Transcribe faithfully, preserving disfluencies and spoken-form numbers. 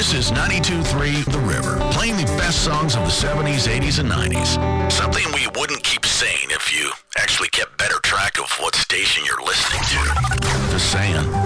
This is ninety-two point three The River, playing the best songs of the seventies, eighties, and nineties. Something we wouldn't keep saying if you actually kept better track of what station you're listening to. Just saying.